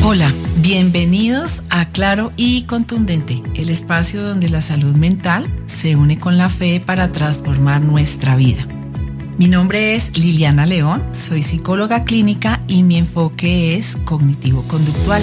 Hola, bienvenidos a Claro y Contundente, el espacio donde la salud mental se une con la fe para transformar nuestra vida. Mi nombre es Liliana León, soy psicóloga clínica y mi enfoque es cognitivo-conductual.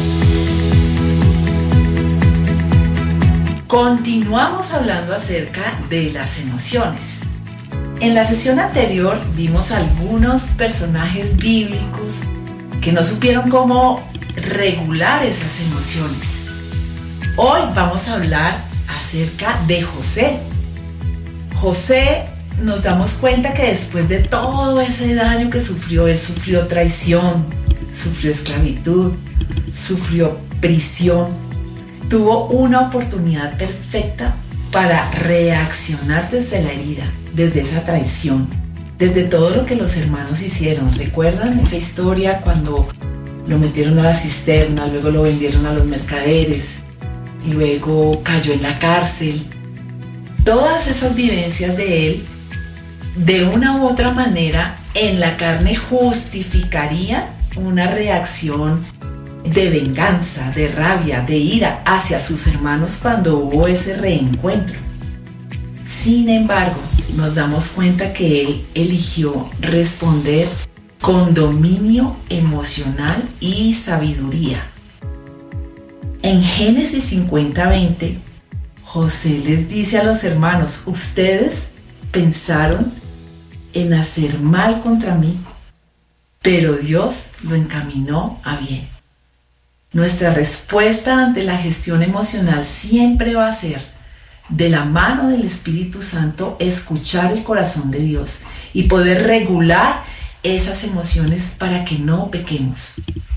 Continuamos hablando acerca de las emociones. En la sesión anterior vimos algunos personajes bíblicos que no supieron cómo regular esas emociones. Hoy vamos a hablar acerca de José. José, nos damos cuenta que después de todo ese daño que sufrió, él sufrió traición, sufrió esclavitud, sufrió prisión. Tuvo una oportunidad perfecta para reaccionar desde la herida, desde esa traición, desde todo lo que los hermanos hicieron. ¿Recuerdan esa historia cuando lo metieron a la cisterna, luego lo vendieron a los mercaderes, y luego cayó en la cárcel? Todas esas vivencias de él, de una u otra manera, en la carne justificarían una reacción de venganza, de rabia, de ira hacia sus hermanos cuando hubo ese reencuentro. Sin embargo, nos damos cuenta que él eligió responder con dominio emocional y sabiduría. En Génesis 50:20, José les dice a los hermanos: ustedes pensaron en hacer mal contra mí, pero Dios lo encaminó a bien. Nuestra respuesta ante la gestión emocional siempre va a ser, de la mano del Espíritu Santo, escuchar el corazón de Dios y poder regular esas emociones para que no pequemos.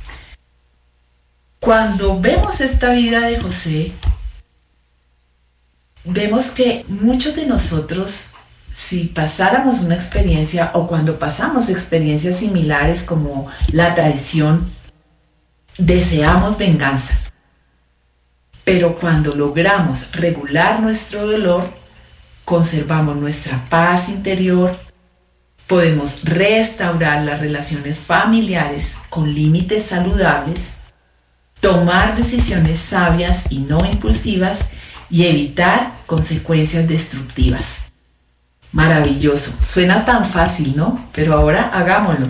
Cuando vemos esta vida de José, vemos que muchos de nosotros, si pasáramos una experiencia o cuando pasamos experiencias similares como la traición, deseamos venganza. Pero cuando logramos regular nuestro dolor, conservamos nuestra paz interior, podemos restaurar las relaciones familiares con límites saludables, tomar decisiones sabias y no impulsivas y evitar consecuencias destructivas. Maravilloso, suena tan fácil, ¿no? Pero ahora hagámoslo.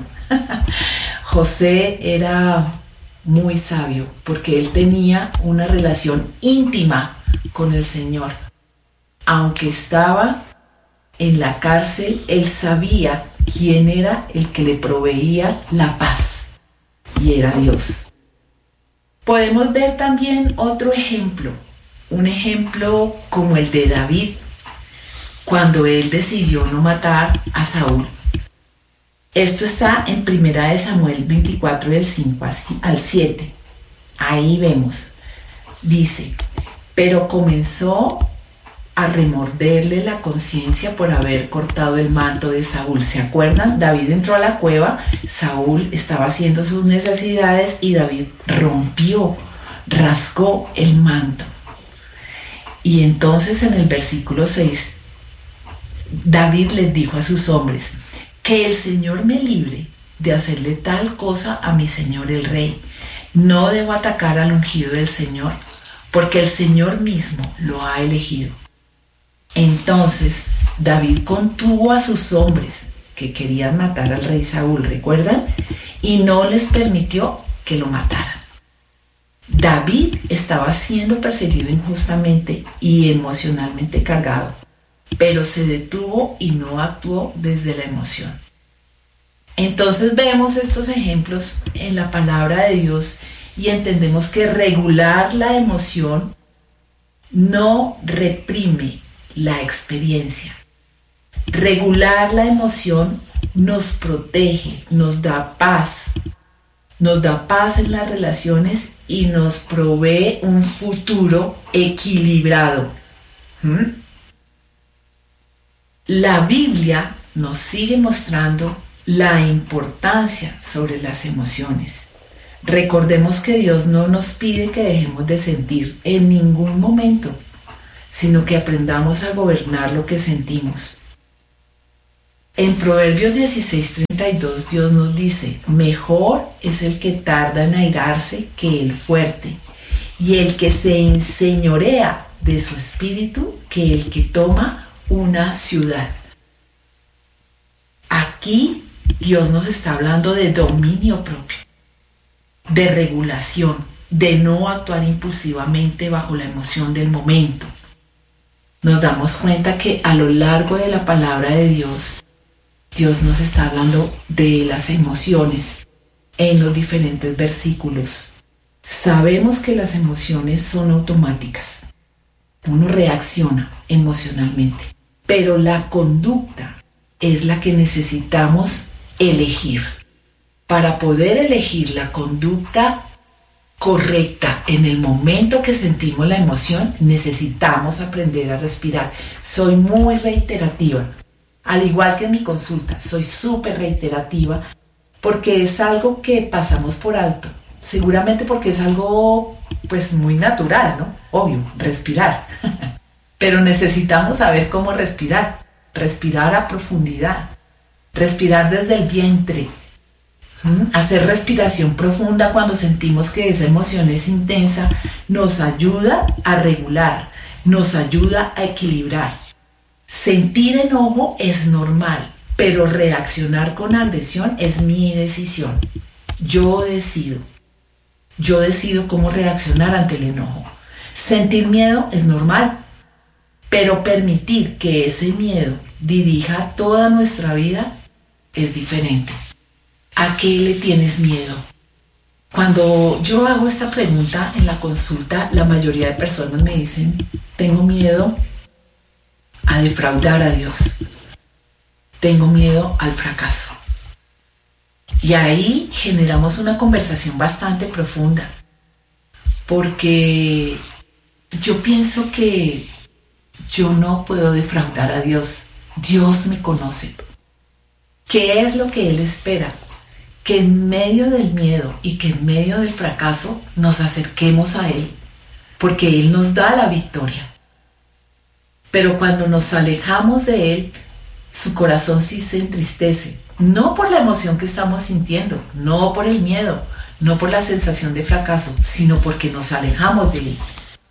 José era muy sabio porque él tenía una relación íntima con el Señor. Aunque estaba en la cárcel, él sabía quién era el que le proveía la paz, y era Dios. Podemos ver también otro ejemplo, un ejemplo como el de David, cuando él decidió no matar a Saúl. Esto está en 1 Samuel 24, del 5 al 7. Ahí vemos, dice: pero comenzó a remorderle la conciencia por haber cortado el manto de Saúl. ¿Se acuerdan? David entró a la cueva, Saúl estaba haciendo sus necesidades y David rompió, rasgó el manto. Y entonces en el versículo 6, David les dijo a sus hombres: que el Señor me libre de hacerle tal cosa a mi señor el rey. No debo atacar al ungido del Señor, porque el Señor mismo lo ha elegido. Entonces David contuvo a sus hombres que querían matar al rey Saúl, ¿recuerdan? Y no les permitió que lo mataran. David estaba siendo perseguido injustamente y emocionalmente cargado, pero se detuvo y no actuó desde la emoción. Entonces vemos estos ejemplos en la palabra de Dios y entendemos que regular la emoción no reprime la experiencia. Regular la emoción nos protege, nos da paz en las relaciones y nos provee un futuro equilibrado. La Biblia nos sigue mostrando la importancia sobre las emociones. Recordemos que Dios no nos pide que dejemos de sentir en ningún momento, sino que aprendamos a gobernar lo que sentimos. En Proverbios 16:32 Dios nos dice, mejor es el que tarda en airarse que el fuerte, y el que se enseñorea de su espíritu que el que toma una ciudad. Aquí Dios nos está hablando de dominio propio, de regulación, de no actuar impulsivamente bajo la emoción del momento. Nos damos cuenta que a lo largo de la palabra de Dios, Dios nos está hablando de las emociones en los diferentes versículos. Sabemos que las emociones son automáticas. Uno reacciona emocionalmente, pero la conducta es la que necesitamos elegir. Para poder elegir la conducta correcta en el momento que sentimos la emoción, necesitamos aprender a respirar. Soy muy reiterativa. Al igual que en mi consulta, soy súper reiterativa porque es algo que pasamos por alto. Seguramente porque es algo pues muy natural, ¿no? Obvio, respirar. Pero necesitamos saber cómo respirar. Respirar a profundidad. Respirar desde el vientre. Hacer respiración profunda cuando sentimos que esa emoción es intensa nos ayuda a regular, nos ayuda a equilibrar. Sentir enojo es normal, pero reaccionar con agresión es mi decisión. Yo decido cómo reaccionar ante el enojo. Sentir miedo es normal, pero permitir que ese miedo dirija toda nuestra vida es diferente. ¿A qué le tienes miedo? Cuando yo hago esta pregunta en la consulta, la mayoría de personas me dicen, tengo miedo a defraudar a Dios. Tengo miedo al fracaso. Y ahí generamos una conversación bastante profunda, porque yo pienso que yo no puedo defraudar a Dios. Dios me conoce. ¿Qué es lo que Él espera? Que en medio del miedo y que en medio del fracaso nos acerquemos a Él, porque Él nos da la victoria. Pero cuando nos alejamos de Él, su corazón sí se entristece, no por la emoción que estamos sintiendo, no por el miedo, no por la sensación de fracaso, sino porque nos alejamos de Él.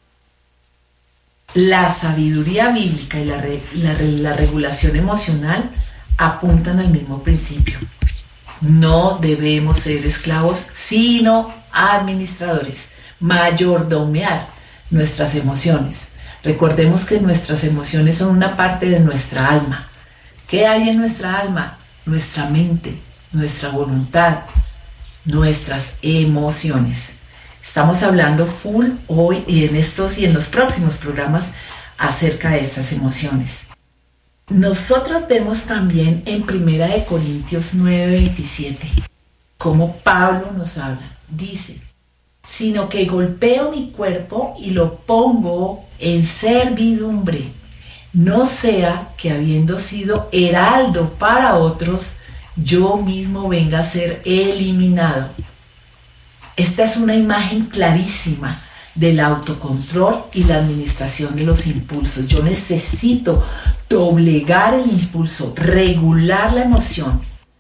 La sabiduría bíblica y la regulación emocional apuntan al mismo principio. No debemos ser esclavos, sino administradores, mayordomear nuestras emociones. Recordemos que nuestras emociones son una parte de nuestra alma. ¿Qué hay en nuestra alma? Nuestra mente, nuestra voluntad, nuestras emociones. Estamos hablando full hoy y en estos y en los próximos programas acerca de estas emociones. Nosotros vemos también en 1 Corintios 9:27 cómo Pablo nos habla. Dice, sino que golpeo mi cuerpo y lo pongo en servidumbre, no sea que habiendo sido heraldo para otros, yo mismo venga a ser eliminado. Esta es una imagen clarísima del autocontrol y la administración de los impulsos. Yo necesito doblegar el impulso, regular la emoción.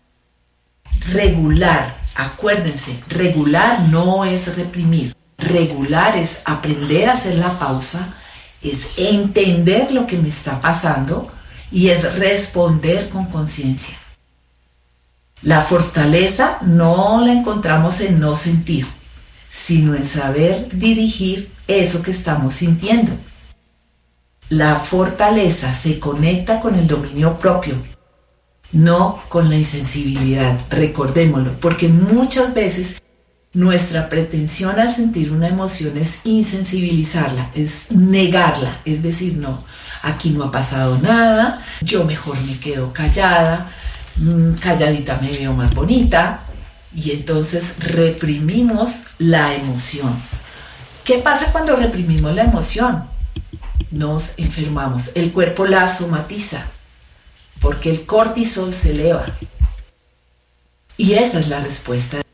Regular, acuérdense, regular no es reprimir. Regular es aprender a hacer la pausa, es entender lo que me está pasando y es responder con conciencia. La fortaleza no la encontramos en no sentir, sino en saber dirigir eso que estamos sintiendo. La fortaleza se conecta con el dominio propio, no con la insensibilidad. Recordémoslo, porque muchas veces nuestra pretensión al sentir una emoción es insensibilizarla, es negarla, es decir, no, aquí no ha pasado nada, yo mejor me quedo callada, calladita me veo más bonita, y entonces reprimimos la emoción. ¿Qué pasa cuando reprimimos la emoción? Nos enfermamos, el cuerpo la somatiza, porque el cortisol se eleva. Y esa es la respuesta